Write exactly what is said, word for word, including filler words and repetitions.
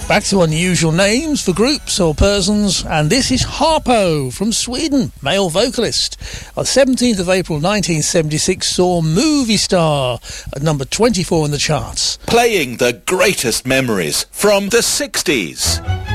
Back to unusual names for groups or persons, and this is Harpo from Sweden, male vocalist. On seventeenth of April nineteen seventy-six saw Movie Star at number twenty-four in the charts. Playing the greatest memories from the sixties.